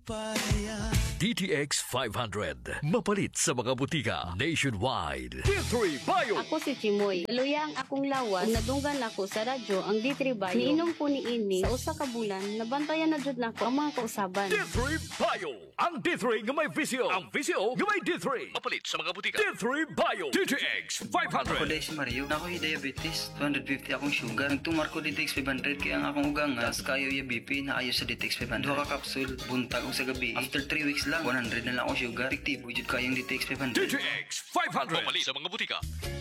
DTX 500. Mapalit sa mga butika nationwide. D3 Bio. Ako si Chimoy. Luya ang akong lawas. Kung nadunggan ako sa radyo ang D3 Bio. Niinom ko ni ini sa usa ka bulan. Nabantayan na jud nako ang mga kausaban. D3 Bio. Ang D3 nga may visyo. Ang visyo nga may D3. Mapalit sa mga butika. D3 Bio. DTX 500. Ako dahil si Mario, na ako'y diabetes, 250 akong sugar. Nagtumar ko DTX 500 kaya ang akong ugangas, kayo yung BP na ayos sa DTX 500. Duha ka kapsul, buntag ko sa gabi. After 3 weeks lang, 100 na lang akong sugar. Fiktibo, jud kayong DTX 500. DTX 500. Mapalit sa mga butika.